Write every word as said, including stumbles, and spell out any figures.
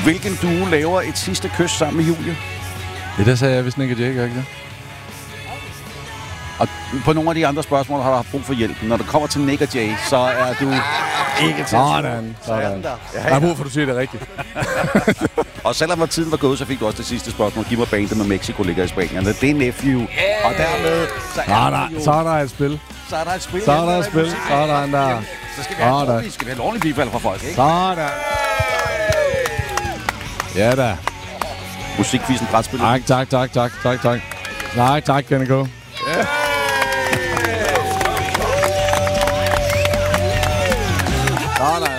Hvilken duo laver et sidste kys sammen med Julie? Ja, der sagde jeg, hvis Nick og Jay, ikke det? Og på nogle af de andre spørgsmål har du haft brug for hjælp. Når du kommer til Nick og Jay, så er du ikke til. Sådan. Sådan der. Ja, ja. Jeg har brug for, at du siger det rigtigt. Og selvom tiden var gået, så fik du også det sidste spørgsmål. Giv mig bandet med Mexico ligger i Spanien. Det er Nephew. Yeah. Og dermed, så er, ah, der, jo, så er der et spil. Så er der et spil. Så er der et spil. Sådan der. Så skal vi have, ordentlig, skal vi have ordentligt bifald fra folk, ikke? Sådan. Ja da. Musikquizzen, brætspillet. Tak, tak, tak, tak, tak, tak. Nej, tak, kan det gå. Ja. Sådan.